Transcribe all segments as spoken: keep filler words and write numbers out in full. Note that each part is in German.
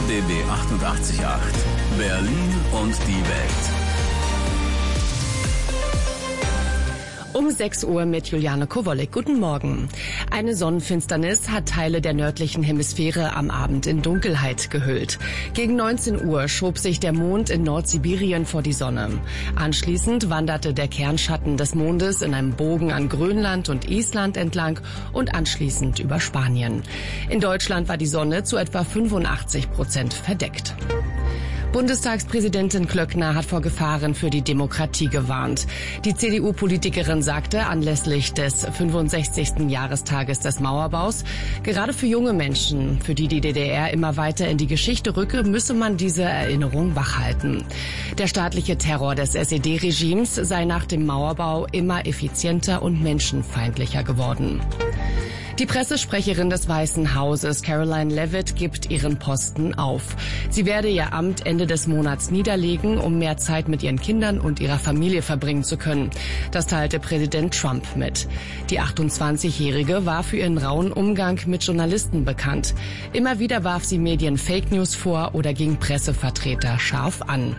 B B achtundachtzig Komma acht. Berlin und die Welt. Um sechs Uhr mit Juliane Kowolek. Guten Morgen. Eine Sonnenfinsternis hat Teile der nördlichen Hemisphäre am Abend in Dunkelheit gehüllt. Gegen neunzehn Uhr schob sich der Mond in Nordsibirien vor die Sonne. Anschließend wanderte der Kernschatten des Mondes in einem Bogen an Grönland und Island entlang und anschließend über Spanien. In Deutschland war die Sonne zu etwa fünfundachtzig Prozent verdeckt. Bundestagspräsidentin Klöckner hat vor Gefahren für die Demokratie gewarnt. Die C D U-Politikerin sagte anlässlich des fünfundsechzigsten Jahrestages des Mauerbaus, gerade für junge Menschen, für die die D D R immer weiter in die Geschichte rücke, müsse man diese Erinnerung wachhalten. Der staatliche Terror des S E D-Regimes sei nach dem Mauerbau immer effizienter und menschenfeindlicher geworden. Die Pressesprecherin des Weißen Hauses, Caroline Leavitt, gibt ihren Posten auf. Sie werde ihr Amt Ende des Monats niederlegen, um mehr Zeit mit ihren Kindern und ihrer Familie verbringen zu können. Das teilte Präsident Trump mit. Die achtundzwanzigjährige war für ihren rauen Umgang mit Journalisten bekannt. Immer wieder warf sie Medien Fake News vor oder ging Pressevertreter scharf an.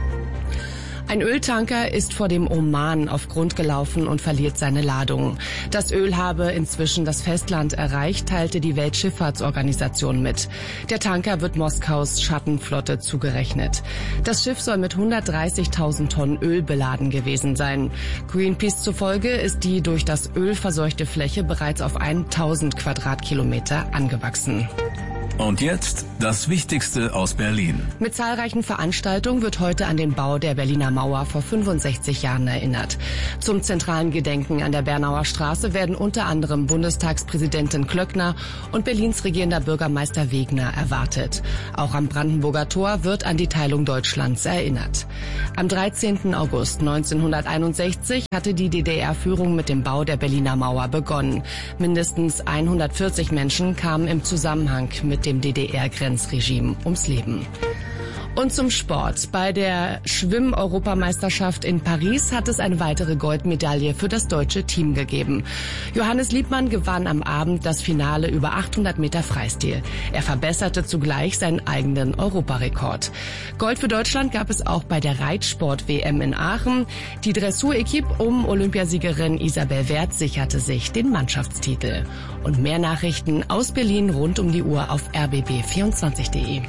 Ein Öltanker ist vor dem Oman auf Grund gelaufen und verliert seine Ladung. Das Öl habe inzwischen das Festland erreicht, teilte die Weltschifffahrtsorganisation mit. Der Tanker wird Moskaus Schattenflotte zugerechnet. Das Schiff soll mit hundertdreißigtausend Tonnen Öl beladen gewesen sein. Greenpeace zufolge ist die durch das Öl verseuchte Fläche bereits auf tausend Quadratkilometer angewachsen. Und jetzt das Wichtigste aus Berlin. Mit zahlreichen Veranstaltungen wird heute an den Bau der Berliner Mauer vor fünfundsechzig Jahren erinnert. Zum zentralen Gedenken an der Bernauer Straße werden unter anderem Bundestagspräsidentin Klöckner und Berlins regierender Bürgermeister Wegner erwartet. Auch am Brandenburger Tor wird an die Teilung Deutschlands erinnert. Am dreizehnten August neunzehnhunderteinundsechzig hatte die D D R-Führung mit dem Bau der Berliner Mauer begonnen. Mindestens hundertvierzig Menschen kamen im Zusammenhang mit dem D D R-Grenzregime ums Leben. Und zum Sport. Bei der Schwimm-Europameisterschaft in Paris hat es eine weitere Goldmedaille für das deutsche Team gegeben. Johannes Liebmann gewann am Abend das Finale über achthundert Meter Freistil. Er verbesserte zugleich seinen eigenen Europarekord. Gold für Deutschland gab es auch bei der Reitsport-W M in Aachen. Die Dressur-Equipe um Olympiasiegerin Isabel Werth sicherte sich den Mannschaftstitel. Und mehr Nachrichten aus Berlin rund um die Uhr auf r b b vierundzwanzig punkt de.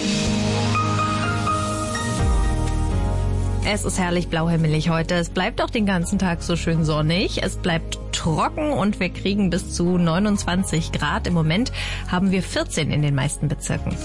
Es ist herrlich blauhimmelig heute. Es bleibt auch den ganzen Tag so schön sonnig. Es bleibt trocken und wir kriegen bis zu neunundzwanzig Grad. Im Moment haben wir vierzehn in den meisten Bezirken.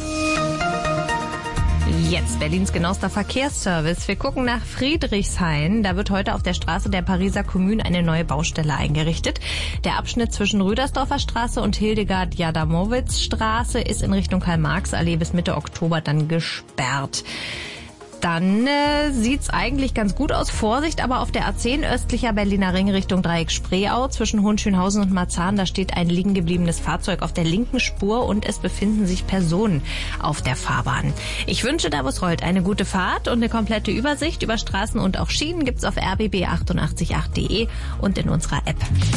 Jetzt Berlins genauester Verkehrsservice. Wir gucken nach Friedrichshain. Da wird heute auf der Straße der Pariser Kommune eine neue Baustelle eingerichtet. Der Abschnitt zwischen Rüdersdorfer Straße und Hildegard-Jadamowitz-Straße ist in Richtung Karl-Marx-Allee bis Mitte Oktober dann gesperrt. Dann äh, sieht's eigentlich ganz gut aus. Vorsicht, aber auf der A zehn östlicher Berliner Ring Richtung Dreieck Spreeau zwischen Hohenschönhausen und Marzahn, da steht ein liegen gebliebenes Fahrzeug auf der linken Spur und es befinden sich Personen auf der Fahrbahn. Ich wünsche da, wo es rollt, eine gute Fahrt und eine komplette Übersicht über Straßen und auch Schienen gibt's auf r b b achtundachtzig Komma acht punkt de und in unserer App.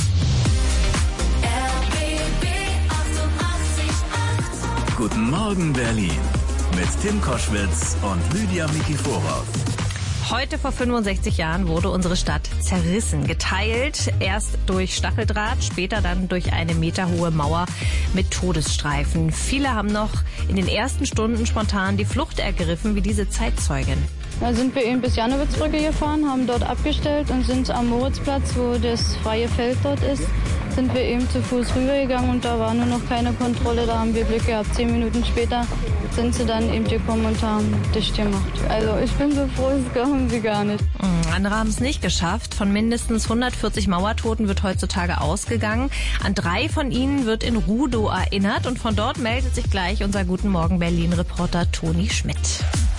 R B B achtundachtzig Komma acht. Guten Morgen, Berlin. Mit Tim Koschwitz und Lydia Mikiforow. Heute vor fünfundsechzig Jahren wurde unsere Stadt zerrissen, geteilt, erst durch Stacheldraht, später dann durch eine meterhohe Mauer mit Todesstreifen. Viele haben noch in den ersten Stunden spontan die Flucht ergriffen, wie diese Zeitzeugin. Da sind wir eben bis Jannowitzbrücke gefahren, haben dort abgestellt und sind am Moritzplatz, wo das freie Feld dort ist, sind wir eben zu Fuß rübergegangen und da war nur noch keine Kontrolle, da haben wir Glück gehabt. Zehn Minuten später sind sie dann eben gekommen und haben dicht gemacht. Also ich bin so froh, das glauben sie gar nicht. Andere haben es nicht geschafft. Von mindestens hundertvierzig Mauertoten wird heutzutage ausgegangen. An drei von ihnen wird in Rudow erinnert und von dort meldet sich gleich unser Guten Morgen Berlin-Reporter Toni Schmidt.